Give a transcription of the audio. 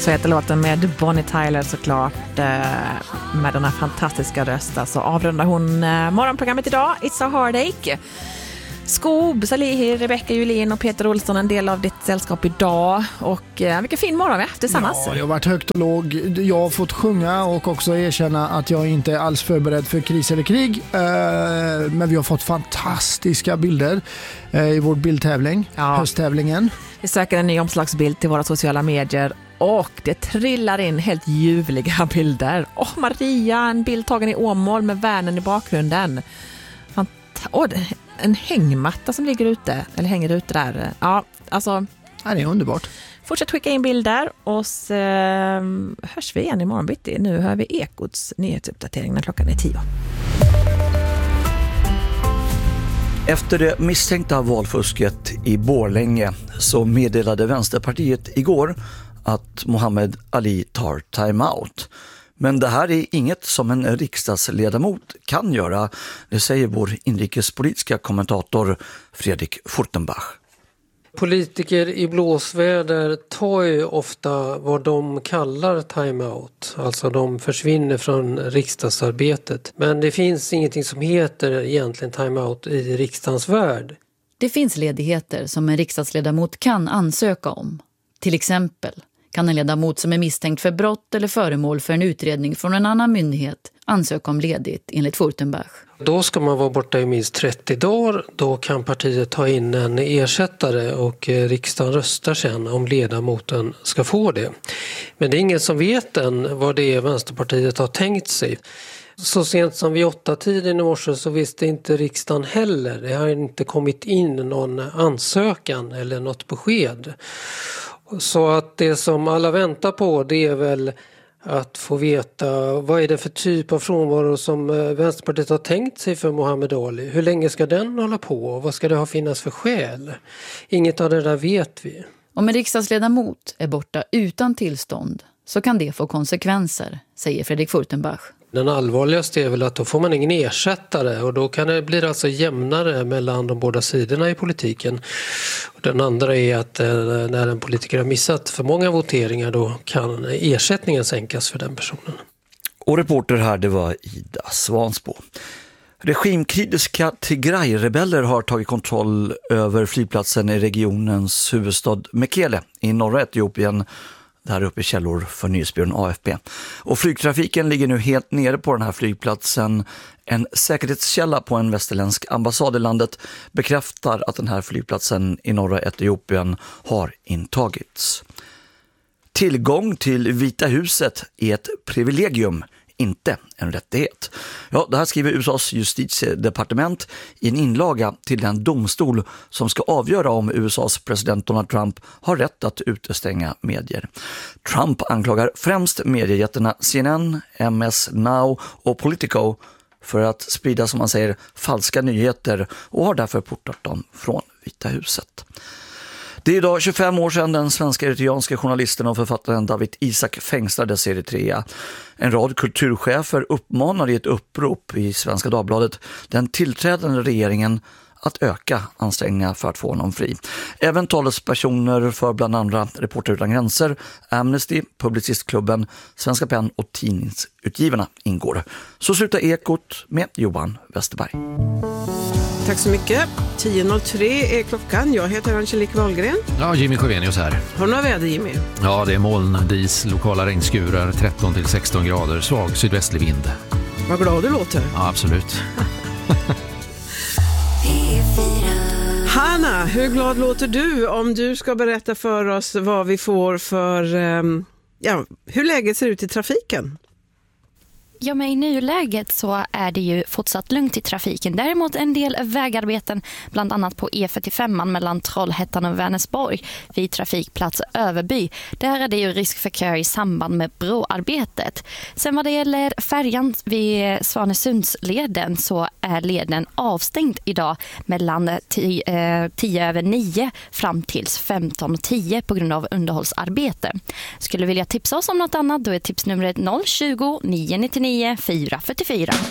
Så heter låten med Bonnie Tyler såklart, med den här fantastiska rösten. Så avrundar hon morgonprogrammet idag, It's a Heartache. Skob, Salihi, Rebecca Julin och Peter Olsson, en del av ditt sällskap idag. Och vilken fin morgon vi har haft tillsammans. Ja, jag har varit högt och låg. Jag har fått sjunga och också erkänna att jag inte är alls förberedd för kris eller krig. Men vi har fått fantastiska bilder i vår bildtävling, hösttävlingen. Vi söker en ny omslagsbild till våra sociala medier. Och det trillar in helt ljuvliga bilder. Maria, en bild tagen i Åmål med Värnen i bakgrunden. En hängmatta som ligger ute, eller hänger ute där. Ja, alltså... Ja, det är underbart. Fortsätt skicka in bilder och så hörs vi igen i morgon bitti. Nu hör vi Ekots nyhetsuppdatering när klockan är 10. Efter det misstänkta valfusket i Borlänge så meddelade Vänsterpartiet igår att Muhammad Ali tar timeout. Men det här är inget som en riksdagsledamot kan göra, det säger vår inrikespolitiska kommentator Fredrik Furtenbach. Politiker i blåsväder tar ju ofta vad de kallar timeout. Alltså de försvinner från riksdagsarbetet. Men det finns ingenting som heter egentligen timeout i riksdagens värld. Det finns ledigheter som en riksdagsledamot kan ansöka om. Till exempel kan en ledamot som är misstänkt för brott eller föremål för en utredning från en annan myndighet ansöka om ledigt enligt Furtenbach. Då ska man vara borta i minst 30 dagar. Då kan partiet ta in en ersättare och riksdagen röstar sen om ledamoten ska få det. Men det är ingen som vet än vad det är Vänsterpartiet har tänkt sig. Så sent som vid 8-tiden i morse så visste inte riksdagen heller. Det har inte kommit in någon ansökan eller något besked. Så att det som alla väntar på, det är väl att få veta vad är det för typ av frånvaro som Vänsterpartiet har tänkt sig för Muhammad Ali. Hur länge ska den hålla på och vad ska det ha finnas för skäl? Inget av det där vet vi. Om en riksdagsledamot är borta utan tillstånd så kan det få konsekvenser, säger Fredrik Furtenbach. Den allvarligaste är väl att då får man ingen ersättare och då kan det bli alltså jämnare mellan de båda sidorna i politiken. Och den andra är att när en politiker har missat för många voteringar då kan ersättningen sänkas för den personen. Och reporter här, det var Ida Svansbo. Regimkritiska Tigray-rebeller har tagit kontroll över flygplatsen i regionens huvudstad Mekele i norra Etiopien. Där uppe källor för nyhetsbyrån AFP. Och flygtrafiken ligger nu helt nere på den här flygplatsen. En säkerhetskälla på en västerländsk ambassad i landet bekräftar att den här flygplatsen i norra Etiopien har intagits. Tillgång till Vita huset är ett privilegium, inte en rättighet. Ja, det här skriver USAs justitiedepartement i en inlaga till den domstol som ska avgöra om USAs president Donald Trump har rätt att utestänga medier. Trump anklagar främst mediejättarna CNN, MS Now och Politico för att sprida, som man säger, falska nyheter och har därför portat dem från Vita huset. Det är idag 25 år sedan den svenska eritreanska journalisten och författaren David Isak fängslades i Eritrea. En rad kulturchefer uppmanar i ett upprop i Svenska Dagbladet den tillträdande regeringen att öka ansträngningar för att få honom fri. Även talespersoner för bland andra Reporter utan gränser, Amnesty, Publicistklubben, Svenska PEN och tidningsutgivarna ingår. Så slutar Ekot med Johan Westerberg. Tack så mycket. 10.03 är klockan. Jag heter Angelique Wahlgren. Ja, Jimmy Sjövenius här. Har du några väder, Jimmy? Ja, det är moln, dis, lokala regnskurar, 13-16 grader, svag sydvästlig vind. Vad glad du låter. Ja, absolut. Hanna, hur glad låter du om du ska berätta för oss vad vi får för, hur läget ser ut i trafiken? Ja, men i nuläget så är det ju fortsatt lugnt i trafiken. Däremot en del vägarbeten, bland annat på E45 mellan Trollhättan och Vänersborg vid trafikplats Överby. Där är det ju risk för kö i samband med broarbetet. Sen vad det gäller färjan vid Svanesundsleden så är leden avstängd idag mellan 10:09 fram tills 15:10 på grund av underhållsarbete. Skulle vilja tipsa oss om något annat, då är tipsnumret 020 999 444.